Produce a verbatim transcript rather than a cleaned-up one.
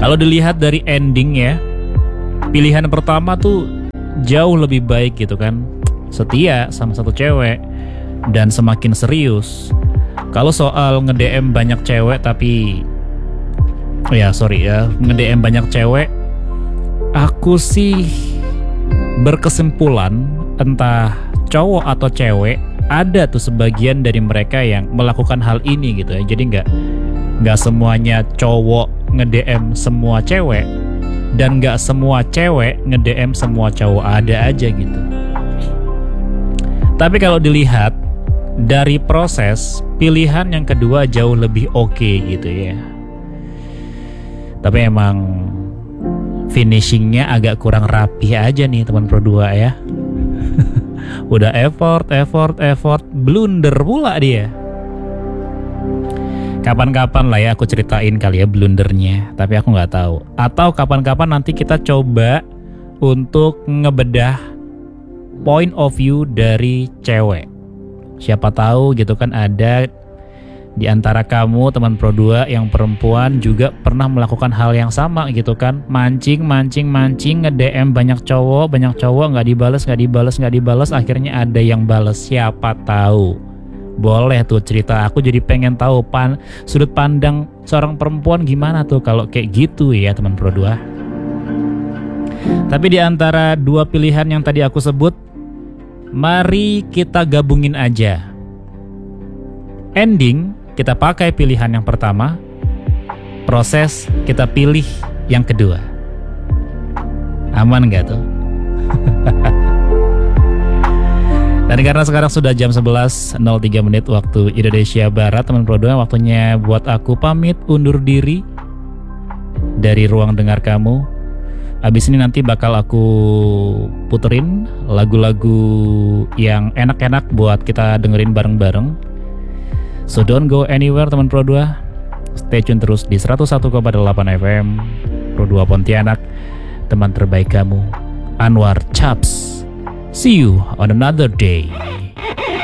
Kalau dilihat dari ending ya, pilihan pertama tuh jauh lebih baik gitu kan, setia sama satu cewek dan semakin serius. Kalau soal nge-D M banyak cewek tapi ya sorry ya, nge-D M banyak cewek, aku sih berkesimpulan entah cowok atau cewek, ada tuh sebagian dari mereka yang melakukan hal ini gitu ya. Jadi nggak nggak semuanya cowok nge-D M semua cewek, dan nggak semua cewek nge-D M semua cowok, ada aja gitu. Tapi kalau dilihat dari proses, pilihan yang kedua jauh lebih oke gitu ya. Tapi emang finishingnya agak kurang rapi aja nih teman Pro dua ya. Udah effort, effort, effort, blunder pula dia. Kapan-kapan lah ya aku ceritain kali ya blundernya, tapi aku nggak tahu. Atau kapan-kapan nanti kita coba untuk ngebedah point of view dari cewek. Siapa tahu gitu kan ada di antara kamu teman Pro dua yang perempuan juga pernah melakukan hal yang sama gitu kan. Mancing, mancing, mancing, nge-D M banyak cowok, banyak cowok nggak dibales, nggak dibales, nggak dibales, akhirnya ada yang bales. Siapa tahu. Boleh tuh cerita, aku jadi pengen tahu pan, sudut pandang seorang perempuan gimana tuh kalau kayak gitu ya teman Pro dua. Tapi di antara dua pilihan yang tadi aku sebut, mari kita gabungin aja. Ending kita pakai pilihan yang pertama, proses kita pilih yang kedua. Aman gak tuh? Dan karena sekarang sudah jam sebelas nol tiga menit waktu Indonesia Barat, teman Pro dua, waktunya buat aku pamit undur diri dari ruang dengar kamu. Abis ini nanti bakal aku puterin lagu-lagu yang enak-enak buat kita dengerin bareng-bareng. So don't go anywhere teman Pro dua. Stay tune terus di seratus satu koma delapan F M Pro dua Pontianak, teman terbaik kamu, Anwar Chaps. See you on another day.